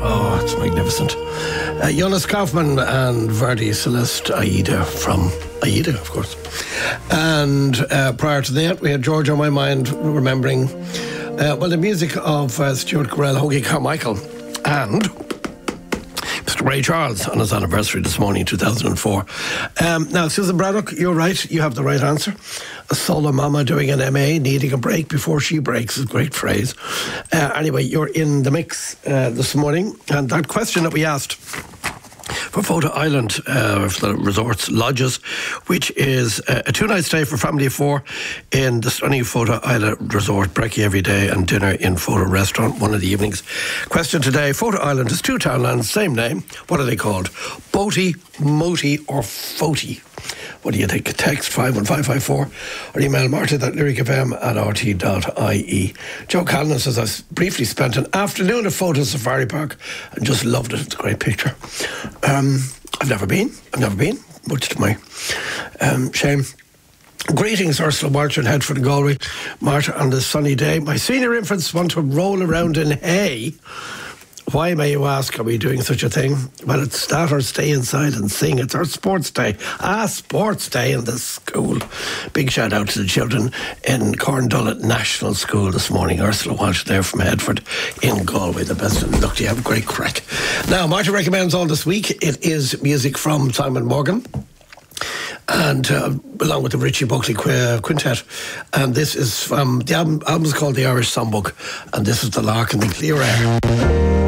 Oh, it's magnificent. Jonas Kaufman and Verdi Celeste Aida from Aida, of course. And prior to that, we had George on My Mind remembering, the music of Stuart Carell, Hoagie Carmichael, and Mr. Ray Charles on his anniversary this morning, 2004. Now, Susan Braddock, you're right. You have the right answer. A solo mama doing an MA, needing a break before she breaks is a great phrase. Anyway, you're in the mix this morning. And that question that we asked for Photo Island, for the resorts lodges, which is a 2-night stay for family of 4 in the stunning Photo Island Resort, brekkie every day and dinner in Photo Restaurant one of the evenings. Question today: Photo Island is 2 townlands, same name. What are they called? Boaty, Moti or Foti? What do you think? Text 51554 or email martin@lyricfm@rt.ie. Joe Callan says, I briefly spent an afternoon at Photo Safari Park and just loved it. It's a great picture. I've never been, much to my shame. Greetings, Ursula Walsh and Headford and Galway. Marta, on this sunny day, my senior infants want to roll around in hay. Why, may you ask, are we doing such a thing? Well, it's that or stay inside and sing. It's our sports day. Sports day in the school. Big shout out to the children in Corndullet National School this morning. Ursula Walsh there from Headford in Galway. The best of luck to you. Have a great crack. Now, Martin recommends all this week. It is music from Simon Morgan, and along with the Richie Buckley Quintet. And this is from the album is called The Irish Songbook, and this is The Lark in the Clear Air.